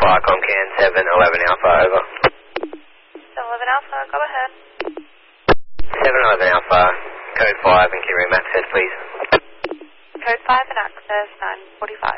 Fire Comcan 711 Alpha, over. 711 Alpha, go ahead. 711 Alpha, code 5 and key room access, please. Code 5 and access 945.